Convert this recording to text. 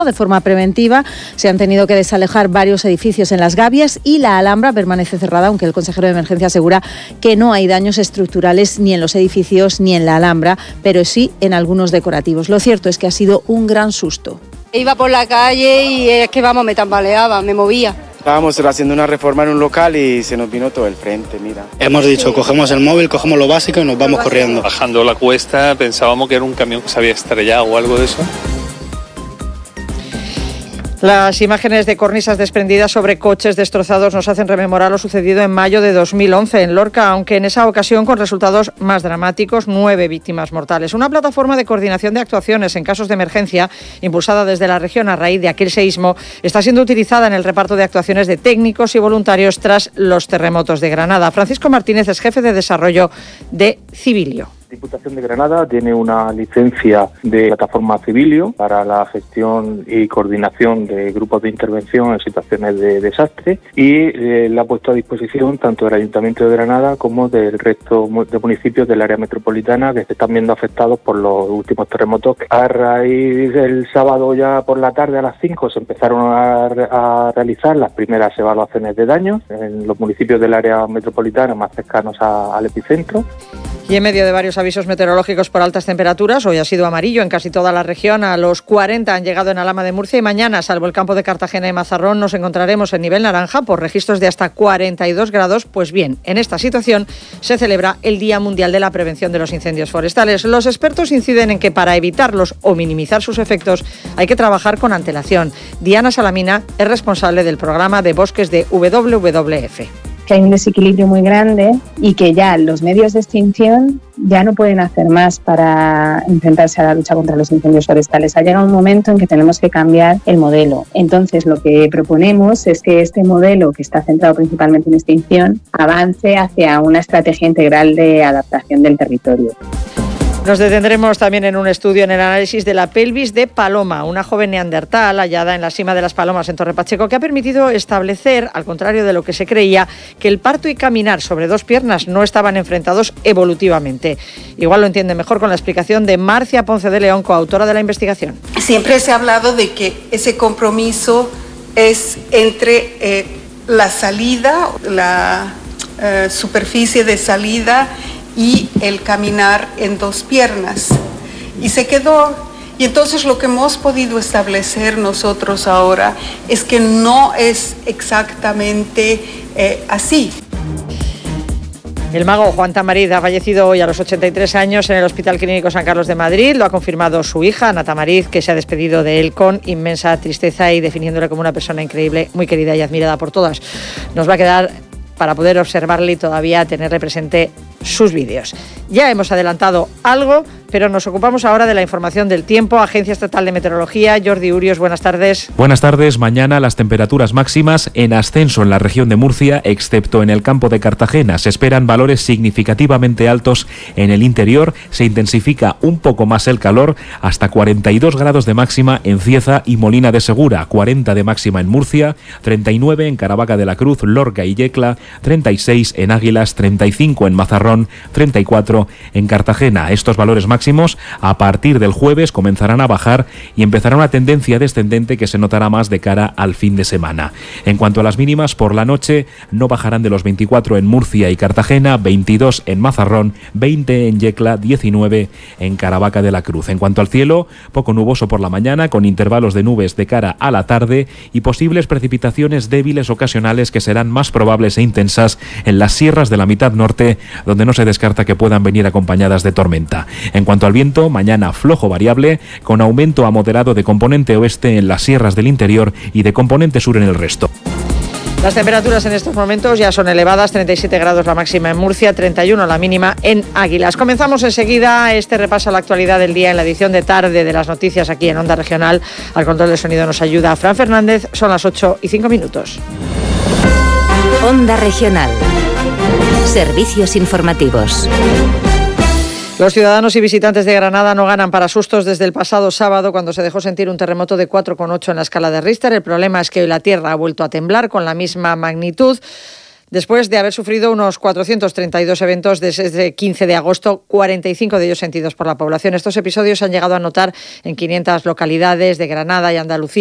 De forma preventiva se han tenido que desalojar varios edificios en Las Gavias y la Alhambra permanece cerrada, aunque el consejero de emergencia asegura que no hay daños estructurales ni en los edificios ni en la Alhambra, pero sí en algunos decorativos. Lo cierto es que ha sido un gran susto. Iba por la calle y es que me tambaleaba, me movía. Estábamos haciendo una reforma en un local y se nos vino todo el frente, mira. Hemos dicho, cogemos el móvil, cogemos lo básico y nos vamos corriendo. Bajando la cuesta pensábamos que era un camión que se había estrellado o algo de eso. Las imágenes de cornisas desprendidas sobre coches destrozados nos hacen rememorar lo sucedido en mayo de 2011 en Lorca, aunque en esa ocasión con resultados más dramáticos, 9 víctimas mortales. Una plataforma de coordinación de actuaciones en casos de emergencia, impulsada desde la región a raíz de aquel seísmo, está siendo utilizada en el reparto de actuaciones de técnicos y voluntarios tras los terremotos de Granada. Francisco Martínez es jefe de desarrollo de Civilio. Diputación de Granada tiene una licencia de plataforma Civilio para la gestión y coordinación de grupos de intervención en situaciones de desastre y la ha puesto a disposición tanto del Ayuntamiento de Granada como del resto de municipios del área metropolitana que se están viendo afectados por los últimos terremotos. A raíz del sábado ya por la tarde a las 5 se empezaron a realizar las primeras evaluaciones de daños en los municipios del área metropolitana más cercanos al epicentro. Y en medio de varios avisos meteorológicos por altas temperaturas, hoy ha sido amarillo en casi toda la región, a los 40 han llegado en Alhama de Murcia y mañana, salvo el campo de Cartagena y Mazarrón, nos encontraremos en nivel naranja por registros de hasta 42 grados. Pues bien, en esta situación se celebra el Día Mundial de la Prevención de los Incendios Forestales. Los expertos inciden en que para evitarlos o minimizar sus efectos hay que trabajar con antelación. Diana Salamina es responsable del programa de bosques de WWF. Que hay un desequilibrio muy grande y que ya los medios de extinción ya no pueden hacer más para enfrentarse a la lucha contra los incendios forestales. Ha llegado un momento en que tenemos que cambiar el modelo. Entonces, lo que proponemos es que este modelo, que está centrado principalmente en extinción, avance hacia una estrategia integral de adaptación del territorio. Nos detendremos también en un estudio en el análisis de la pelvis de Paloma, una joven neandertal hallada en la cima de las Palomas en Torre Pacheco, que ha permitido establecer, al contrario de lo que se creía, que el parto y caminar sobre dos piernas no estaban enfrentados evolutivamente. Igual lo entiende mejor con la explicación de Marcia Ponce de León, coautora de la investigación. Siempre se ha hablado de que ese compromiso es entre la salida, la superficie de salida y el caminar en dos piernas. Y se quedó. Y entonces lo que hemos podido establecer nosotros ahora es que no es exactamente así. El mago Juan Tamariz ha fallecido hoy a los 83 años en el Hospital Clínico San Carlos de Madrid. Lo ha confirmado su hija, Ana Tamariz, que se ha despedido de él con inmensa tristeza y definiéndole como una persona increíble, muy querida y admirada por todas. Nos va a quedar para poder observarle y todavía tenerle presente sus vídeos. Ya hemos adelantado algo, pero nos ocupamos ahora de la información del tiempo. Agencia Estatal de Meteorología, Jordi Urios, buenas tardes. Buenas tardes. Mañana las temperaturas máximas en ascenso en la región de Murcia, excepto en el campo de Cartagena. Se esperan valores significativamente altos en el interior. Se intensifica un poco más el calor, hasta 42 grados de máxima en Cieza y Molina de Segura, 40 de máxima en Murcia, 39 en Caravaca de la Cruz, Lorca y Yecla, 36 en Águilas, 35 en Mazarrón, 34 en Cartagena. Estos valores máximos a partir del jueves comenzarán a bajar y empezará una tendencia descendente que se notará más de cara al fin de semana. En cuanto a las mínimas, por la noche no bajarán de los 24 en Murcia y Cartagena, 22 en Mazarrón, 20 en Yecla, 19 en Caravaca de la Cruz. En cuanto al cielo, poco nuboso por la mañana, con intervalos de nubes de cara a la tarde y posibles precipitaciones débiles ocasionales que serán más probables e intensas en las sierras de la mitad norte, donde no se descarta que puedan venir acompañadas de tormenta. En cuanto al viento, mañana flojo variable, con aumento a moderado de componente oeste en las sierras del interior y de componente sur en el resto. Las temperaturas en estos momentos ya son elevadas, 37 grados la máxima en Murcia, 31 la mínima en Águilas. Comenzamos enseguida este repaso a la actualidad del día en la edición de tarde de las noticias aquí en Onda Regional. Al control del sonido nos ayuda Fran Fernández, son las 8:05. Onda Regional. Servicios informativos. Los ciudadanos y visitantes de Granada no ganan para sustos desde el pasado sábado, cuando se dejó sentir un terremoto de 4,8 en la escala de Richter. El problema es que hoy la tierra ha vuelto a temblar con la misma magnitud. Después de haber sufrido unos 432 eventos desde el 15 de agosto, 45 de ellos sentidos por la población. Estos episodios han llegado a notar en 500 localidades de Granada y Andalucía.